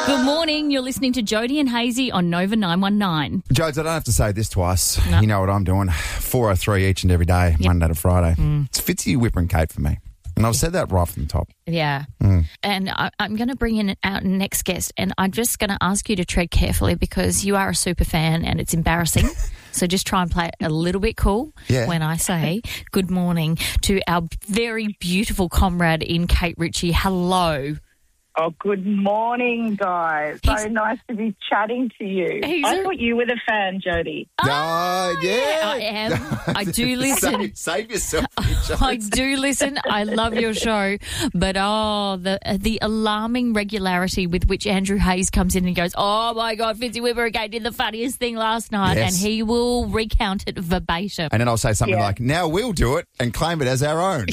Good morning. You're listening to Jody and Hazy on Nova 919. Jodes, I don't have to say this twice. No. You know what I'm doing. 4:03 each and every day, Monday to Friday. It's Fitzy, Whipper and Kate for me. And I've said that right from the top. Yeah. And I'm going to bring in our next guest, and I'm just going to ask you to tread carefully because you are a super fan and it's embarrassing. So just try and play it a little bit cool when I say good morning to our very beautiful comrade in Kate Ritchie. Hello. Oh, good morning, guys. So nice to be chatting to you. I thought you were the fan, Jody. Oh, yeah. I am. I do listen. Save yourself. I do listen. I love your show. But, the alarming regularity with which Andrew Hayes comes in and goes, oh, my God, Fitzy Whipper again did the funniest thing last night. Yes. And he will recount it verbatim. And then I'll say something like, now we'll do it and claim it as our own.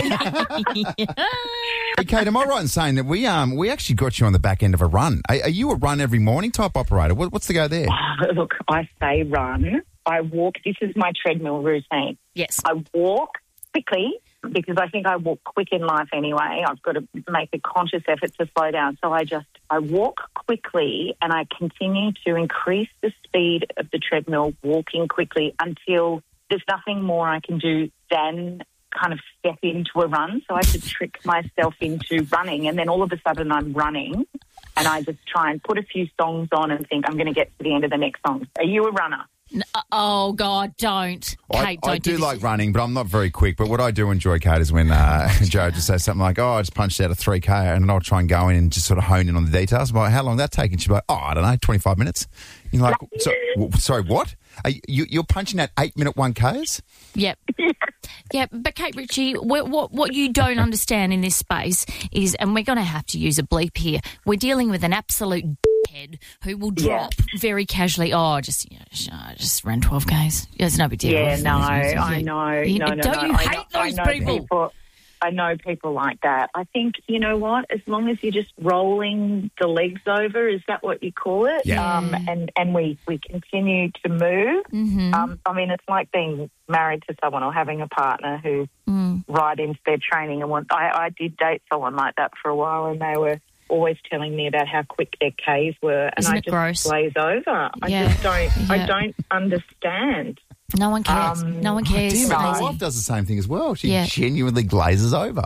Hey, Kate, am I right in saying that we actually got you on the back end of a run? Are you a run every morning type operator? What's the go there? Look, I say run. I walk. This is my treadmill routine. Yes. I walk quickly because I think I walk quick in life anyway. I've got to make a conscious effort to slow down. So I walk quickly and I continue to increase the speed of the treadmill walking quickly until there's nothing more I can do than kind of step into a run. So I have to trick myself into running, and then all of a sudden I'm running and I just try and put a few songs on and think I'm going to get to the end of the next song. Are you a runner? Oh, God, don't. Kate, don't I do like running, but I'm not very quick. But what I do enjoy, Kate, is when Joe just says something like, I just punched out a 3K, and then I'll try and go in and just sort of hone in on the details. I'm like, how long did that take? And she's like, I don't know, 25 minutes. You're like, sorry, what? You're punching out 8-minute 1Ks? Yep. Yeah, but Kate Ritchie, what you don't understand in this space is, and we're going to have to use a bleep here, we're dealing with an absolute head who will drop very casually, just ran 12Ks. It's no big deal. Yeah, no, I know. Don't you hate those people? I know people like that. I think, you know what, as long as you're just rolling the legs over, is that what you call it? Yeah. And we continue to move. Mm-hmm. I mean, it's like being married to someone or having a partner who ride into their training. And I did date someone like that for a while, and they were always telling me about how quick their Ks were. And Isn't I it just gross? glaze over. I don't understand. No one cares. No one cares. Damn, my wife does the same thing as well. She genuinely glazes over.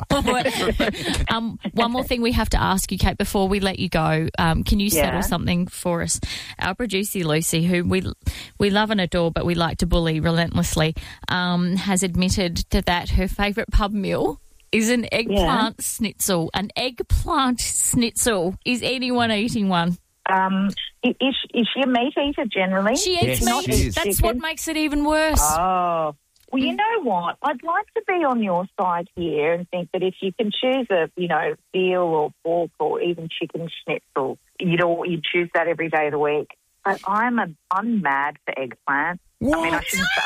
One more thing we have to ask you, Kate, before we let you go. Can you settle something for us? Our producer, Lucy, who we love and adore, but we like to bully relentlessly, has admitted that her favourite pub meal is an eggplant schnitzel. An eggplant schnitzel. Is anyone eating one? Is she a meat eater generally? She eats meat. That's what makes it even worse. Oh. Well, you know what? I'd like to be on your side here and think that if you can choose a, veal or pork or even chicken schnitzel, you'd choose that every day of the week. But I'm mad for eggplant. What? I mean,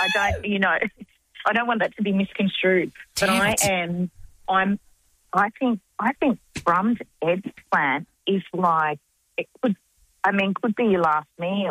I don't want that to be misconstrued. But I think Brum's eggplant is like, could be your last meal.